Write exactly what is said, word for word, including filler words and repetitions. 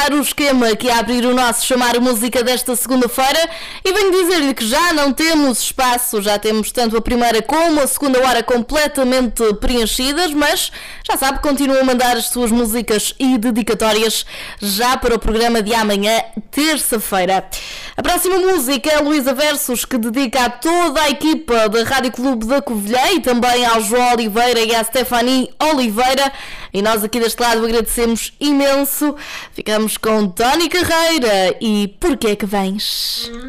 O esquema que é abrir o nosso Chamar Música desta segunda-feira e venho dizer-lhe que já não temos espaço, já temos tanto a primeira como a segunda hora completamente preenchidas, mas já sabe, continua a mandar as suas músicas e dedicatórias já para o programa de amanhã, terça-feira. A próxima música é a Luísa Versos, que dedica a toda a equipa da Rádio Clube da Covilhã e também ao João Oliveira e à Stephanie Oliveira, e nós aqui deste lado agradecemos imenso. Ficamos com Tony Carreira e Porquê é que Vens?